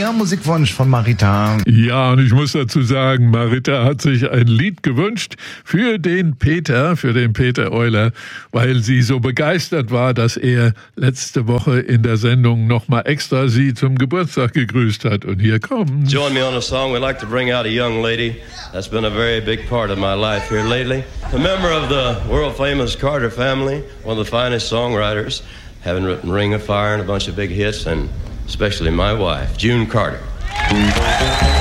neuer Musikwunsch von Marita. Ja, und ich muss dazu sagen, Marita hat sich ein Lied gewünscht für den Peter Euler, weil sie so begeistert war, dass er letzte Woche in der Sendung nochmal extra sie zum Geburtstag gegrüßt hat. Und hier kommt. Join me on a song. We'd like to bring out a young lady that's been a very big part of my life here lately. A member of the world-famous Carter family, one of the finest songwriters, having written Ring of Fire and a bunch of big hits, and especially my wife, June Carter.